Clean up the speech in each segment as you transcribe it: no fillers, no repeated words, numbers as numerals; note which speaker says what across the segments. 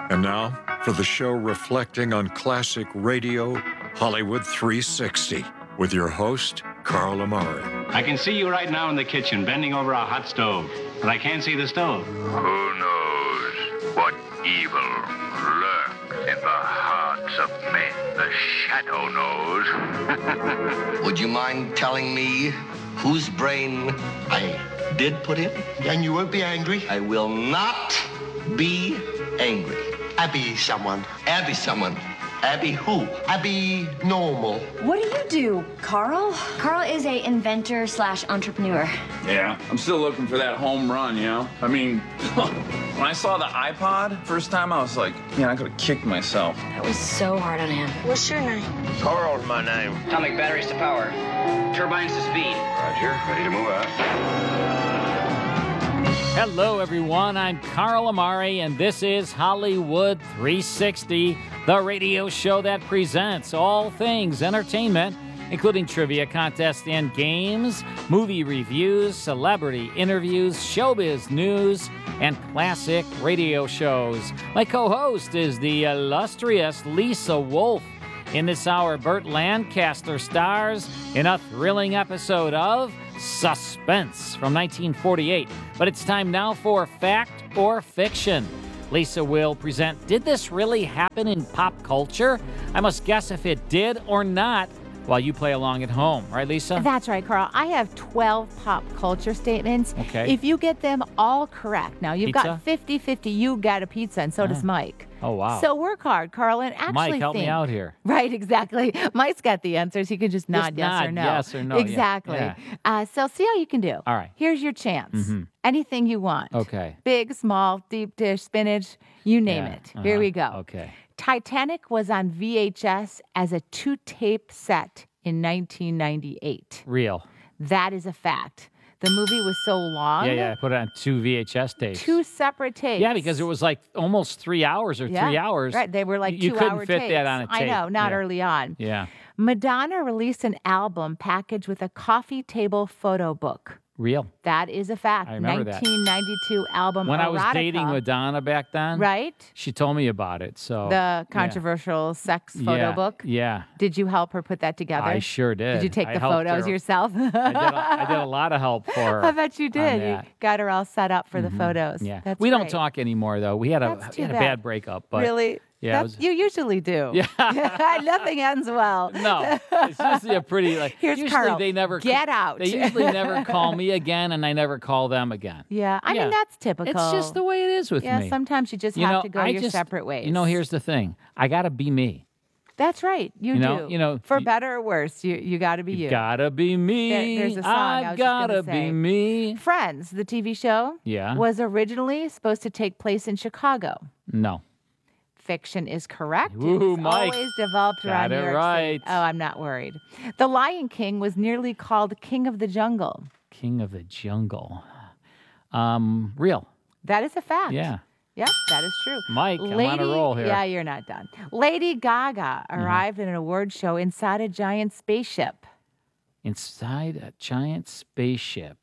Speaker 1: And now, for the show reflecting on classic radio, Hollywood 360, with your host, Carl Amari.
Speaker 2: I can see you right now in the kitchen, bending over a hot stove, but I can't see the stove.
Speaker 3: Who knows what evil lurks in the hearts of men? The shadow knows.
Speaker 4: Would you mind telling me whose brain I did put in?
Speaker 5: And you won't be angry?
Speaker 4: I will not be angry.
Speaker 5: Abby someone.
Speaker 4: Abby someone. Abby who?
Speaker 5: Abby normal.
Speaker 6: What do you do, Carl?
Speaker 7: Carl is a inventor / entrepreneur.
Speaker 8: Yeah, I'm still looking for that home run, you know? I mean, when I saw the iPod first time, I was like, I could have kicked myself.
Speaker 7: That was so hard on him.
Speaker 9: What's your name?
Speaker 3: Carl's my name.
Speaker 10: Atomic batteries to power. Turbines to speed.
Speaker 3: Roger, ready to move out.
Speaker 11: Hello, everyone. I'm Carl Amari, and this is Hollywood 360, the radio show that presents all things entertainment, including trivia contests and games, movie reviews, celebrity interviews, showbiz news, and classic radio shows. My co-host is the illustrious Lisa Wolf. In this hour, Burt Lancaster stars in a thrilling episode of Suspense from 1948. But it's time now for Fact or Fiction. Lisa will present, did this really happen in pop culture? I must guess if it did or not while you play along at home. Right, Lisa?
Speaker 12: That's right, Carl. I have 12 pop culture statements.
Speaker 11: Okay.
Speaker 12: If you get them all correct, now you've
Speaker 11: Pizza?
Speaker 12: got 50-50, you got a pizza, and so does Mike.
Speaker 11: Oh, wow.
Speaker 12: So work hard, Carl, and actually
Speaker 11: Mike, help
Speaker 12: think.
Speaker 11: me out here.
Speaker 12: Right, exactly. Mike's got the answers. He can just nod yes or no.
Speaker 11: Yes or no.
Speaker 12: Exactly.
Speaker 11: Yeah.
Speaker 12: So see how you can do.
Speaker 11: All right.
Speaker 12: Here's your chance.
Speaker 11: Mm-hmm.
Speaker 12: Anything you want.
Speaker 11: Okay.
Speaker 12: Big, small, deep dish, spinach, you name it. Here we go.
Speaker 11: Okay.
Speaker 12: Titanic was on VHS as a 2-tape set in 1998.
Speaker 11: Real.
Speaker 12: That is a fact. The movie was so long.
Speaker 11: Yeah. I put it on 2 VHS tapes.
Speaker 12: 2 separate tapes.
Speaker 11: Yeah, because it was like almost 3 hours or 3 hours.
Speaker 12: Right, they were like 2-hour tapes.
Speaker 11: You couldn't fit that on a tape.
Speaker 12: I know, not early on.
Speaker 11: Yeah.
Speaker 12: Madonna released an album packaged with a coffee table photo book.
Speaker 11: Real.
Speaker 12: That is a fact.
Speaker 11: I remember
Speaker 12: 1992 album
Speaker 11: when
Speaker 12: Erotica.
Speaker 11: I was dating Madonna back then.
Speaker 12: Right.
Speaker 11: She told me about it. So
Speaker 12: the controversial sex photo book.
Speaker 11: Yeah.
Speaker 12: Did you help her put that together?
Speaker 11: I sure did.
Speaker 12: Did you take the photos yourself?
Speaker 11: I did a lot of help for her.
Speaker 12: I bet you did. You got her all set up for the photos.
Speaker 11: Yeah.
Speaker 12: That's
Speaker 11: we
Speaker 12: great.
Speaker 11: don't talk anymore though. We had a bad breakup. But
Speaker 12: really?
Speaker 11: Yeah,
Speaker 12: you usually do.
Speaker 11: Yeah.
Speaker 12: Nothing ends well.
Speaker 11: No, it's usually a pretty
Speaker 12: Here's
Speaker 11: usually
Speaker 12: Carl.
Speaker 11: They never
Speaker 12: get out.
Speaker 11: They usually never call me again, and I never call them again.
Speaker 12: Yeah, I mean that's typical.
Speaker 11: It's just the way it is with me.
Speaker 12: Yeah, sometimes you just have to go your separate ways.
Speaker 11: Here's the thing: I gotta be me.
Speaker 12: That's right. You do. For better or worse, you got to be you.
Speaker 11: Gotta be me.
Speaker 12: There's a song I was
Speaker 11: gotta
Speaker 12: just gonna say.
Speaker 11: be me.
Speaker 12: Friends, the TV show, was originally supposed to take place in Chicago.
Speaker 11: No.
Speaker 12: Fiction is correct.
Speaker 11: Ooh,
Speaker 12: it's
Speaker 11: Mike.
Speaker 12: always developed around New York
Speaker 11: right.
Speaker 12: City. Oh, I'm not worried. The Lion King was nearly called King of the Jungle.
Speaker 11: King of the Jungle. Real.
Speaker 12: That is a fact.
Speaker 11: Yeah.
Speaker 12: Yep, that is true.
Speaker 11: Mike, I'm on a roll here.
Speaker 12: Yeah, you're not done. Lady Gaga arrived at an award show inside a giant spaceship.
Speaker 11: Inside a giant spaceship.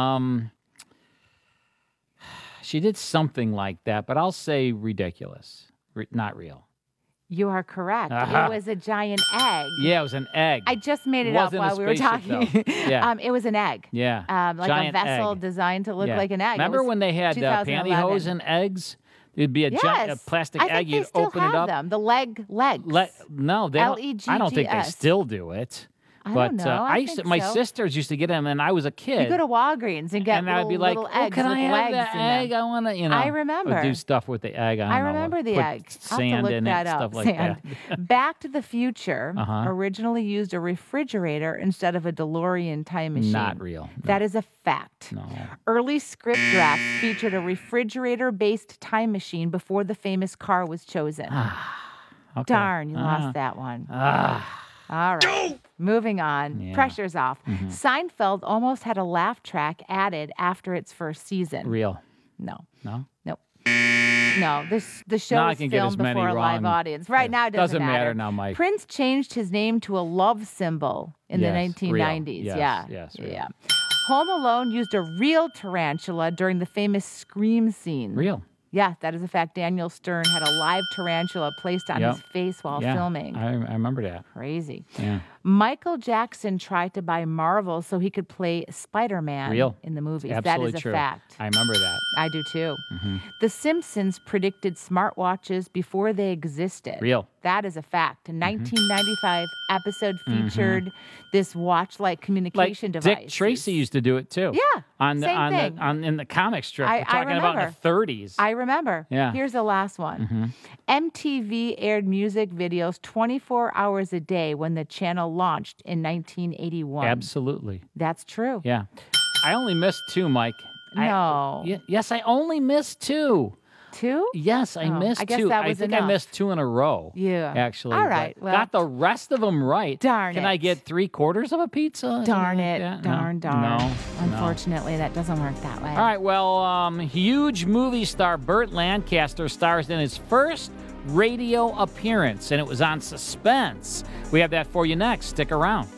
Speaker 11: She did something like that, but I'll say ridiculous. Not real.
Speaker 12: You are correct. It was a giant egg.
Speaker 11: Yeah, it was an egg.
Speaker 12: I just made it up while we were talking.
Speaker 11: Yeah.
Speaker 12: It was an egg.
Speaker 11: Yeah.
Speaker 12: Like
Speaker 11: giant
Speaker 12: a vessel
Speaker 11: egg.
Speaker 12: designed to look like an egg.
Speaker 11: Remember when they had pantyhose and eggs? It'd be a giant plastic egg. You'd open it up.
Speaker 12: Them. The legs.
Speaker 11: No, they don't.
Speaker 12: Leggs.
Speaker 11: I don't think they still do it.
Speaker 12: I don't know. I
Speaker 11: used to, my sisters used to get them, and I was a kid.
Speaker 12: You go to Walgreens and get
Speaker 11: I'd be like,
Speaker 12: eggs
Speaker 11: can I
Speaker 12: with
Speaker 11: have
Speaker 12: legs
Speaker 11: the
Speaker 12: in
Speaker 11: egg?
Speaker 12: them.
Speaker 11: I want to,
Speaker 12: I remember.
Speaker 11: do stuff with the egg.
Speaker 12: I remember the
Speaker 11: put
Speaker 12: egg.
Speaker 11: Sand
Speaker 12: I'll have to look
Speaker 11: in
Speaker 12: that
Speaker 11: it,
Speaker 12: up.
Speaker 11: stuff like that.
Speaker 12: Back to the Future originally used a refrigerator instead of a DeLorean time machine.
Speaker 11: Not real. No.
Speaker 12: That is a fact.
Speaker 11: No.
Speaker 12: Early script drafts featured a refrigerator-based time machine before the famous car was chosen.
Speaker 11: Okay.
Speaker 12: Darn, you lost that one. All right. Moving on.
Speaker 11: Yeah.
Speaker 12: Pressure's off. Seinfeld almost had a laugh track added after its first season.
Speaker 11: Real.
Speaker 12: No.
Speaker 11: No?
Speaker 12: Nope. No, the show is filmed before a live audience. Right now, it doesn't
Speaker 11: matter now, Mike.
Speaker 12: Prince changed his name to a love symbol in the 1990s.
Speaker 11: Real.
Speaker 12: Yeah.
Speaker 11: Real.
Speaker 12: Yeah. Home Alone used a real tarantula during the famous Scream scene.
Speaker 11: Real.
Speaker 12: Yeah, that is a fact. Daniel Stern had a live tarantula placed on his face while filming.
Speaker 11: I remember that.
Speaker 12: Crazy.
Speaker 11: Yeah.
Speaker 12: Michael Jackson tried to buy Marvel so he could play Spider-Man in the movies.
Speaker 11: Absolutely
Speaker 12: that is
Speaker 11: true.
Speaker 12: a fact.
Speaker 11: I remember that.
Speaker 12: I do too.
Speaker 11: Mm-hmm.
Speaker 12: The Simpsons predicted smartwatches before they existed.
Speaker 11: Real.
Speaker 12: That is a fact. A 1995 episode featured this watch-like communication device.
Speaker 11: Dick Tracy used to do it too.
Speaker 12: Yeah,
Speaker 11: in the comic strip. We're talking about in the 30s.
Speaker 12: I remember.
Speaker 11: Yeah.
Speaker 12: Here's the last one. MTV aired music videos 24 hours a day when the channel launched in 1981.
Speaker 11: Absolutely.
Speaker 12: That's true.
Speaker 11: Yeah. I only missed 2, Mike.
Speaker 12: No.
Speaker 11: Yes, I only missed 2.
Speaker 12: 2?
Speaker 11: Yes, I missed 2.
Speaker 12: I guess that was
Speaker 11: I think
Speaker 12: enough.
Speaker 11: I missed 2 in a row.
Speaker 12: Yeah.
Speaker 11: Actually.
Speaker 12: All right.
Speaker 11: But
Speaker 12: Well,
Speaker 11: got the rest of them right.
Speaker 12: Darn
Speaker 11: Can
Speaker 12: it.
Speaker 11: I get 3/4 of a pizza?
Speaker 12: Darn it.
Speaker 11: Yeah.
Speaker 12: Darn.
Speaker 11: No.
Speaker 12: Unfortunately, that doesn't work that way.
Speaker 11: All right, well, huge movie star Burt Lancaster stars in his first radio appearance, and it was on Suspense. We have that for you next. Stick around.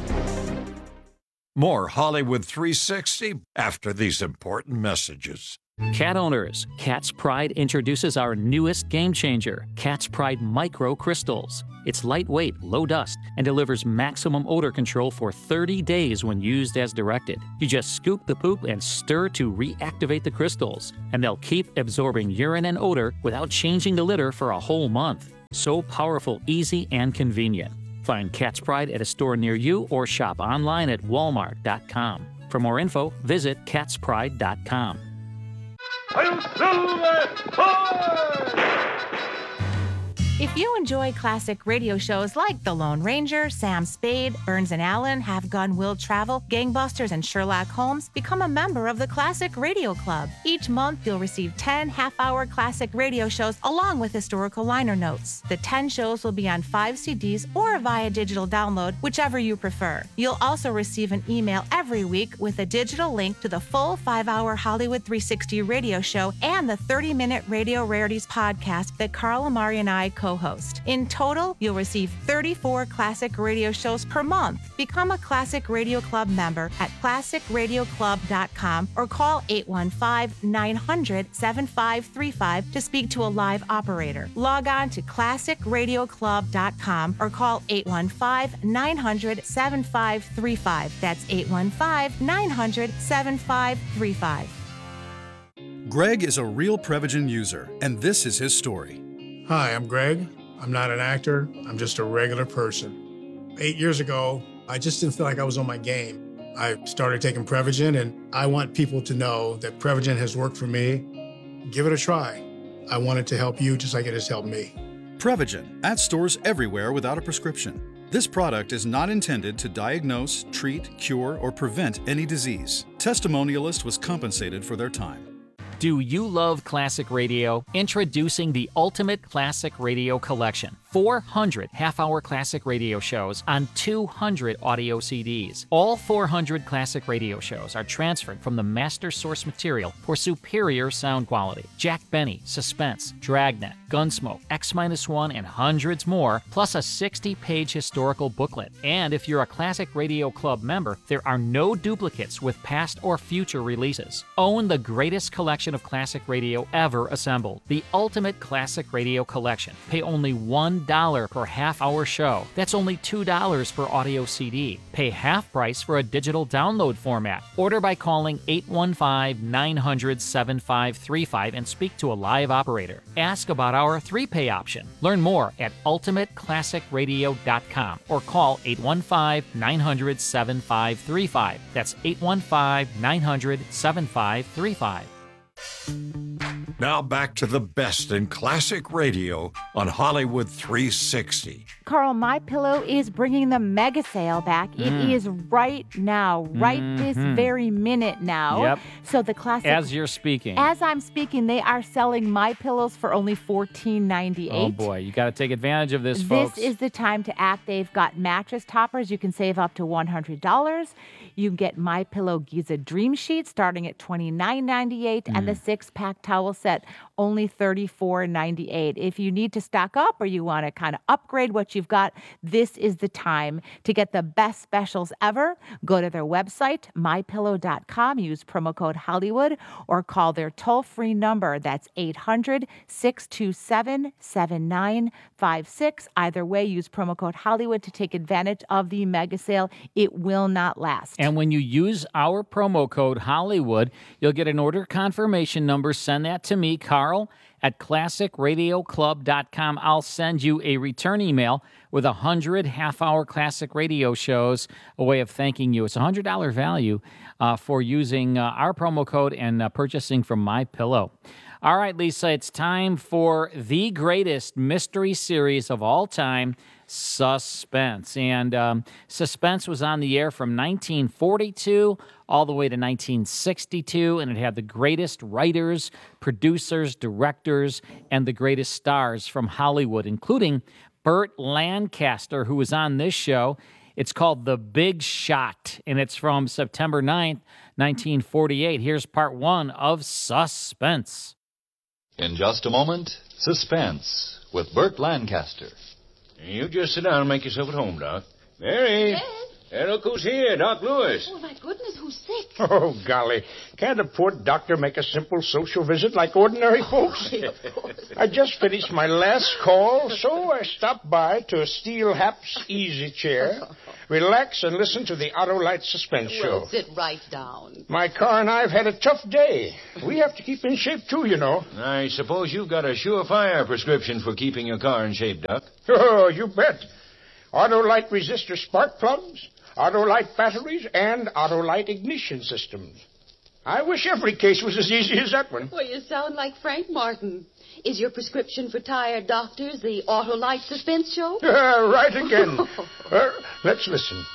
Speaker 1: More Hollywood 360 after these important messages.
Speaker 9: Cat owners, Cat's Pride introduces our newest game changer, Cat's Pride Micro Crystals. It's lightweight, low dust, and delivers maximum odor control for 30 days when used as directed. You just scoop the poop and stir to reactivate the crystals, and they'll keep absorbing urine and odor without changing the litter for a whole month. So powerful, easy, and convenient. Find Cat's Pride at a store near you or shop online at walmart.com. For more info, visit catspride.com.
Speaker 12: If you enjoy classic radio shows like The Lone Ranger, Sam Spade, Burns and Allen, Have Gun Will Travel, Gangbusters, and Sherlock Holmes, become a member of the Classic Radio Club. Each month, you'll receive 10 half-hour classic radio shows along with historical liner notes. The 10 shows will be on 5 CDs or via digital download, whichever you prefer. You'll also receive an email every week with a digital link to the full 5-hour Hollywood 360 radio show and the 30-minute Radio Rarities podcast that Carl Amari and I co-host. In total, you'll receive 34 classic radio shows per month. Become a Classic Radio Club member at classicradioclub.com or call 815-900-7535 to speak to a live operator. Log on to classicradioclub.com or call 815-900-7535. That's 815-900-7535.
Speaker 13: Greg is a real Prevagen user, and this is his story.
Speaker 14: Hi, I'm Greg. I'm not an actor. I'm just a regular person. 8 years ago, I just didn't feel like I was on my game. I started taking Prevagen, and I want people to know that Prevagen has worked for me. Give it a try. I want it to help you just like it has helped me.
Speaker 13: Prevagen, at stores everywhere without a prescription. This product is not intended to diagnose, treat, cure, or prevent any disease. Testimonialist was compensated for their time.
Speaker 11: Do you love classic radio? Introducing the Ultimate Classic Radio Collection. 400 half-hour classic radio shows on 200 audio CDs. All 400 classic radio shows are transferred from the master source material for superior sound quality. Jack Benny, Suspense, Dragnet, Gunsmoke, X-1, and hundreds more, plus a 60-page historical booklet. And if you're a Classic Radio Club member, there are no duplicates with past or future releases. Own the greatest collection of classic radio ever assembled. The Ultimate Classic Radio Collection. Pay only $1 per half-hour show. That's only $2 per audio CD. Pay half price for a digital download format. Order by calling 815-900-7535 and speak to a live operator. Ask about our 3-pay option. Learn more at ultimateclassicradio.com or call 815-900-7535. That's 815-900-7535.
Speaker 1: Now back to the best in classic radio on Hollywood 360.
Speaker 12: Carl, MyPillow is bringing the mega sale back. It is right now, this very minute now.
Speaker 11: Yep.
Speaker 12: So the classic...
Speaker 11: As you're speaking.
Speaker 12: As I'm speaking, they are selling MyPillows for only $14.98.
Speaker 11: Oh, boy. You got to take advantage of this, folks.
Speaker 12: This is the time to act. They've got mattress toppers. You can save up to $100. You can get MyPillow Giza Dream Sheet starting at $29.98 and the 6-pack towel set only $34.98. If you need to stock up or you want to kind of upgrade what what you've got, this is the time to get the best specials ever. Go to their website, mypillow.com, use promo code Hollywood, or call their toll-free number. That's 800-627-7956. Either way, use promo code Hollywood to take advantage of the mega sale. It will not last.
Speaker 11: And when you use our promo code Hollywood, you'll get an order confirmation number. Send that to me, Carl, at ClassicRadioClub.com. I'll send you a return email with 100 half-hour classic radio shows, a way of thanking you. It's a $100 value for using our promo code and purchasing from MyPillow. All right, Lisa, it's time for the greatest mystery series of all time, Suspense. And Suspense was on the air from 1942 all the way to 1962, and it had the greatest writers, producers, directors, and the greatest stars from Hollywood, including Burt Lancaster, who was on this show. It's called The Big Shot, and it's from September 9th, 1948. Here's part one of Suspense.
Speaker 15: In just a moment, Suspense with Burt Lancaster.
Speaker 3: You just sit down and make yourself at home, Doc. Mary!
Speaker 16: Yes?
Speaker 3: Hey, look who's here, Doc Lewis.
Speaker 16: Oh, my goodness, who's sick?
Speaker 17: Oh, golly. Can't a poor doctor make a simple social visit like ordinary folks?
Speaker 16: Of course.
Speaker 17: I just finished my last call, so I stopped by to Steel Hap's easy chair, relax, and listen to the Autolite Suspense Show.
Speaker 16: Well, sit right down.
Speaker 17: My car and I have had a tough day. We have to keep in shape, too, you know.
Speaker 3: I suppose you've got a surefire prescription for keeping your car in shape, Doc.
Speaker 17: Oh, you bet. Autolite resistor spark plugs, Autolite batteries, and Autolite ignition systems. I wish every case was as easy as that one.
Speaker 16: Well, you sound like Frank Martin. Is your prescription for tired doctors the Autolite Suspense Show?
Speaker 17: Right again. Let's listen.